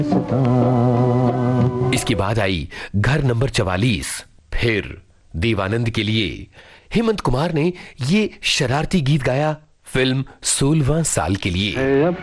इसके बाद आई घर नंबर 44। फिर देवानंद के लिए हेमंत कुमार ने ये शरारती गीत गाया फिल्म 16वां साल के लिए।